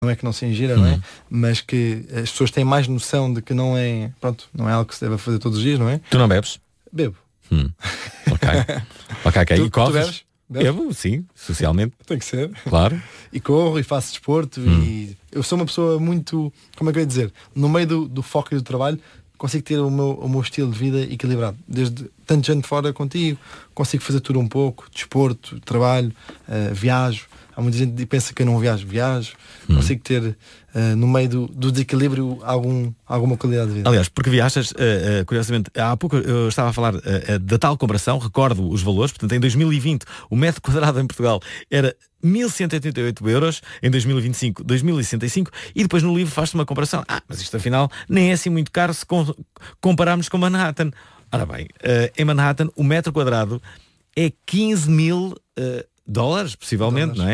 não é que não se ingira, não é? Mas que as pessoas têm mais noção de que não é, pronto, não é algo que se deve fazer todos os dias, não é? Tu não bebes? Bebo. Ok. Tu, E corres? tu bebes? Bebo, sim, socialmente. Tem que ser. Claro. E corro e faço desporto e eu sou uma pessoa muito, como é que eu ia dizer, no meio do foco e do trabalho consigo ter o meu estilo de vida equilibrado. Desde tanto gente fora contigo, consigo fazer tudo um pouco, desporto, trabalho, viajo. Há muita gente que pensa que eu não viajo. Consigo ter no meio do desequilíbrio alguma qualidade de vida. Aliás, porque viajas, curiosamente, há pouco eu estava a falar da tal comparação, recordo os valores, portanto em 2020 o metro quadrado em Portugal era 1.188 euros, em 2025 2.065, e depois no livro faz-se uma comparação. Mas isto afinal nem é assim muito caro se compararmos com Manhattan. Ora bem, em Manhattan o metro quadrado é 15 mil dólares, possivelmente, não é?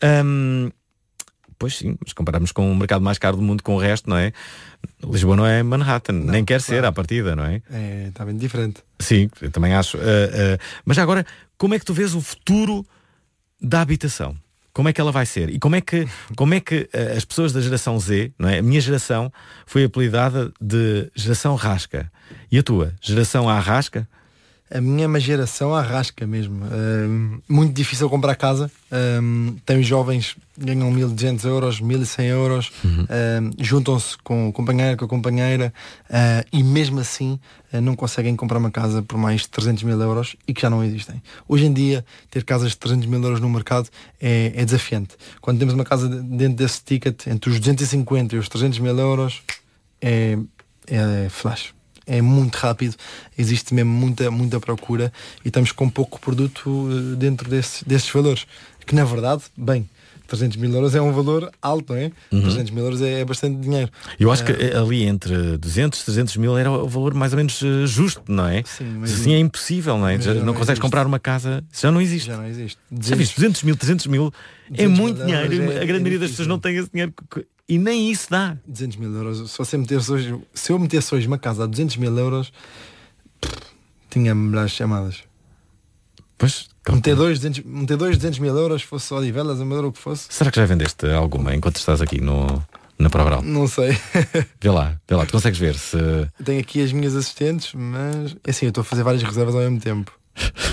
Pois sim, mas comparamos com o mercado mais caro do mundo com o resto, não é? Lisboa não é Manhattan, não, nem quer ser à partida, não é? Está bem diferente. Sim, eu também acho. Mas agora, como é que tu vês o futuro da habitação? Como é que ela vai ser? E como é que as pessoas da geração Z, não é? A minha geração foi apelidada de geração rasca. E a tua? Geração Arrasca? A minha é uma geração arrasca mesmo. Muito difícil comprar casa. Tem jovens que ganham 1.200 euros, 1.100 euros, juntam-se com o companheiro, com a companheira, e mesmo assim não conseguem comprar uma casa por mais de 300 mil euros e que já não existem. Hoje em dia, ter casas de 300 mil euros no mercado é desafiante. Quando temos uma casa dentro desse ticket, entre os 250 e os 300 mil euros, é flash. É muito rápido, existe mesmo muita procura e estamos com pouco produto dentro desses valores, que na verdade, 300 mil euros é um valor alto, não é? 300 mil euros é bastante dinheiro. Eu acho que ali entre 200 e 300 mil era o valor mais ou menos justo, não é? Sim, mas assim é impossível, não é? Não consegues existe. comprar uma casa, já não existe. Já não existe. Já viste, 200 mil, 300 mil é muito dinheiro, a grande maioria das difícil. pessoas não tem esse dinheiro e nem isso dá. 200 mil euros, se eu metesse hoje uma casa a 200 mil euros, tinha milhares de chamadas. Pois, meter 200 mil euros, fosse só de velas, o que fosse. Será que já vendeste alguma enquanto estás aqui na Progral? Não sei. Vê lá, tu consegues ver se... Tenho aqui as minhas assistentes, mas assim, eu estou a fazer várias reservas ao mesmo tempo.